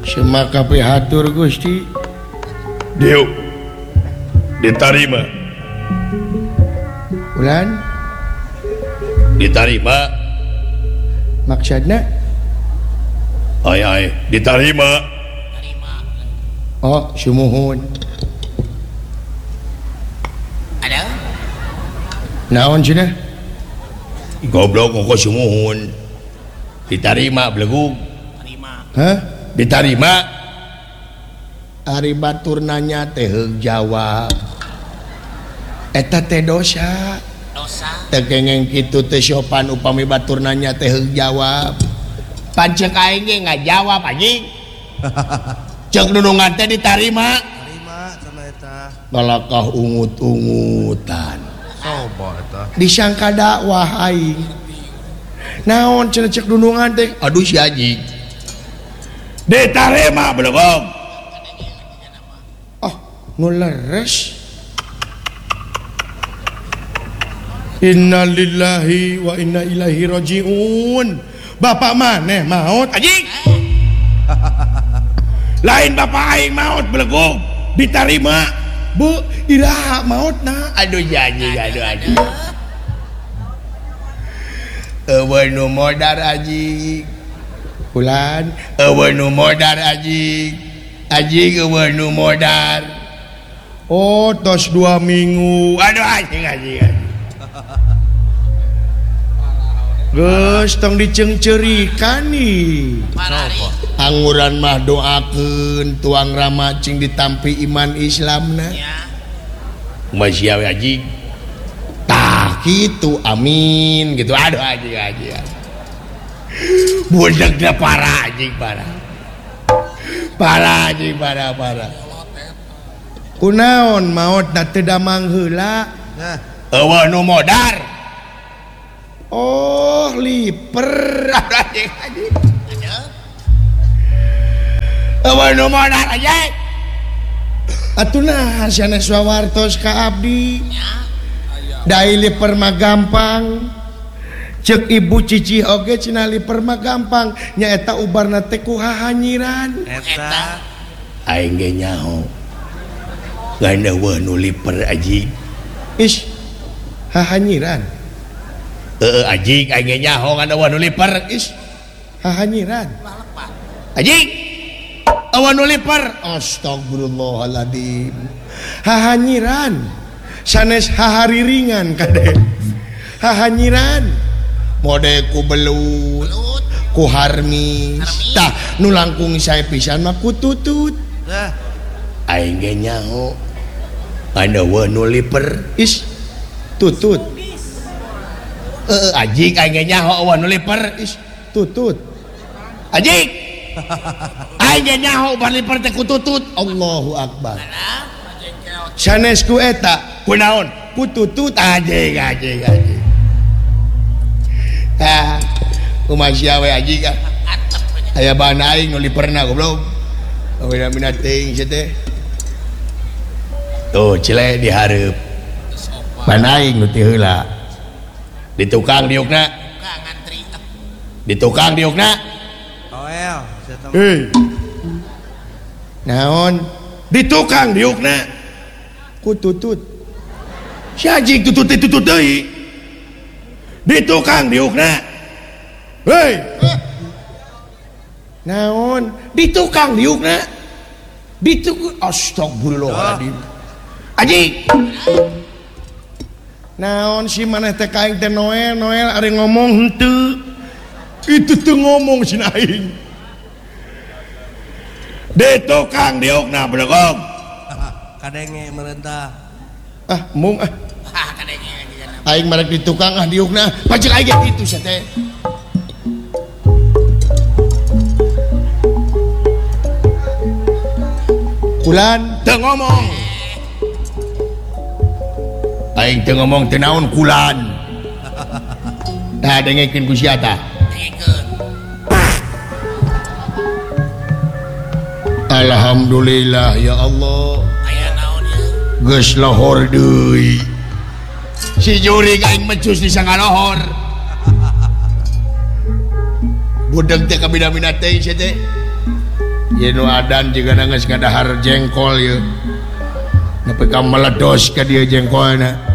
Semaka pihatur Gusti. Dieu diterima. Ulan Diterima. maksudna Ay diterima. oh sumuhun. Ada? Naon cenah? Goblok kok sumuhun. Diterima belegug. Terima. Hah? Diterima. Ari batur nanya teh heug jawab. Eta teh dosa. Dosa. Teu kengeng kitu teh sopan upami batur nanya teh heug jawab. Pancek aing ge ngajawab anjing. Cek nunungan teh diterima. Terima sama eta. Balakah ungut-ungutan. Coba eta. Disangka dakwah aing. Naon cenah cek nunungan teh? Aduh si anjing. Diterima belegug. Oh, nu leres. Inna lillahi wa inna ilaihi rajiun. Bapak maneh maot Anjing. Lain bapak aing maut belegug. Diterima. Bu iraha maotna. Aduh janji aduh. Eueuh nu modar anjing. Ulan Eueuh nu modar anjing. Anjing eueuh nu modar. oh tos 2 minggu. Aduh anjing. Geus tong dicengcerikan nih. Parari. Anguran mah doakeun tuang rama cing ditampi iman Islamna. Ya. Masih awe anjing. Tah kitu amin gitu. Aduh anjing. Budakna parah anjing parah. Parah anjing parah. Kunaon maot teu damang heula. Nah, Eueuh nu modar. Oh liper. Anjing. Ada? Eueuh nu modar anjing. Atuna sanes wawartos ka abdi. Ya. Dai liper mah gampang. Cek ibu cici oge cenah liper mah gampang. Nyaeta ubarna teh ku hahanyiran. eta. Aing ge nyaho. Lain eueuh nu liper anjing. Ish hahanyiran. Anjing aing ge nyaho ngan eueuh nu liper. Ish hahanyiran. Anjing. Eueuh nu liper. Astagfirullahaladzim. Hahanyiran. Sanes hahariringan kade. Hahanyiran. Mode ku belut, Belut. ku harmis. Harmis. Tah nu langkung sae pisan mah ku tutut. Nah, Aing ge nyaho. Ngan eueuh nu liper. Is tutut. Anjing aing ge nyaho eueuh nu liper. Is tutut. Anjing. Aing ge nyaho ban liper teh ku tutut. Allahu akbar. Ada? Jengkel. Sanes ku eta Kunaon? ku tutut. Anjing. Kumaha sia we anjing ah. Antep. Aya bahan aing nu liperna goblok. Aweuna mina teuing sia teh. Tuh cile dihareup. Ban aing nu ti heula. Di tukang diukna. Buka ngantri. Di tukang diukna. Toel, saya Hei. Naon? Di tukang diukna. Ku tutut. Si anjing tutut deui. Di tukang diukna. Hei. Naon? Di tukang diukna. Di tukang astagfirullahaladzim. Anjing. Naon si maneh teh kaing teh Noel ari ngomong henteu. Itu teu ngomong si aing. Di tukang diukna belegog. kadenge merentah. Ah, mung ah. Ah, kadenge di sana. Aing marek di tukang ah diukna. Pacek aing kitu sia teh. Kulan Teu ngomong. Aing teu ngomong teu naon kulan. Tah dengekeun ku sia tah. Dengekeun. Alhamdulillah ya Allah. Aya naon ya? Geus lohor deui. Si jurig aing mecus di sangalohor. Budeg teh kabina-bina teh sia teh. Yenu adan juga nangis kadahar jengkol ya. Nepi ka meledos ka dia jengkolna.